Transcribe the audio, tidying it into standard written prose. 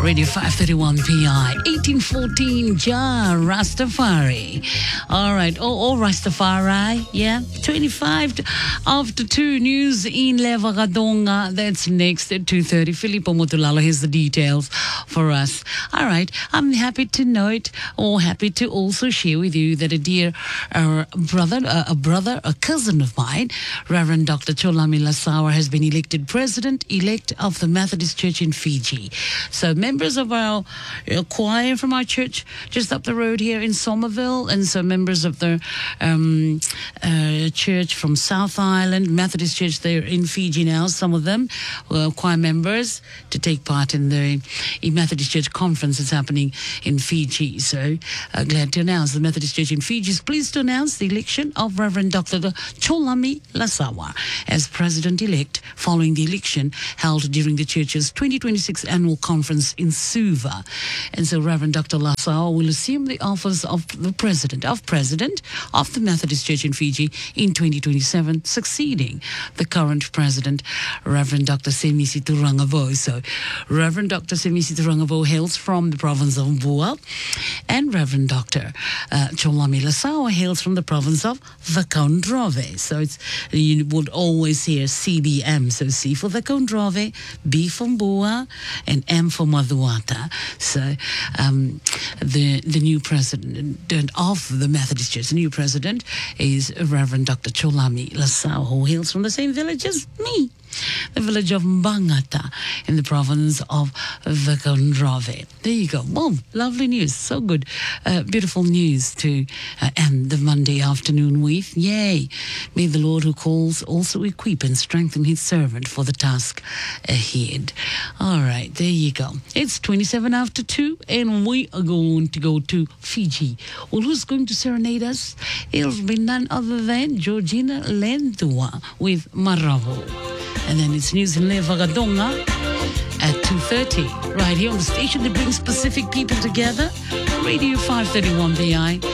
Radio 531 PI, 1814 Ja Rastafari. All right, all Rastafari, yeah. 25 after 2 news in Levagadonga. That's next at 2:30. Filippo Motulalo, here's the details for us. All right, I'm happy to note, or happy to also share with you that a dear a cousin of mine, Reverend Dr. Cholami Lasawa, has been elected president-elect of the Methodist Church in Fiji. So members of our choir from our church just up the road here in Somerville, and so members of the church from South Island, Methodist Church there in Fiji now, some of them were choir members to take part in the Methodist Church conference that's happening in Fiji. So glad to announce the Methodist Church in Fiji is pleased to announce the election of Reverend Dr. Cholami Lasawa as president-elect following the election held during the church's 2026 annual conference in Suva. And so Reverend Dr. Lasawa will assume the office of the president of the Methodist Church in Fiji in 2027, succeeding the current president, Reverend Dr. Semisi Turangavo. So Reverend Dr. Semisi Turangavo hails from the province of Mbua, and Reverend Dr. Cholami Lasawa hails from the province of Vakondrove. So you would always hear CBM. So C for Vakondrove, B for Mbua, and M for Maduata. So the new president of the Methodist Church, the new president, is Reverend Dr. Cholami Lasawa, who hails from the same village as me, the village of Mbangata in the province of Vakondrove. There you go. Boom. Lovely news. So good. Beautiful news to end the Monday afternoon with. Yay. May the Lord who calls also equip and strengthen his servant for the task ahead. All right. There you go. It's 27 after 2 and we are going to go to Fiji. Well, who's going to serenade us? It'll be none other than Georgina Lentua with Maravo. And then it's news in Levagadonga at 2:30, right here on the station that brings Pacific people together, Radio 531 BI.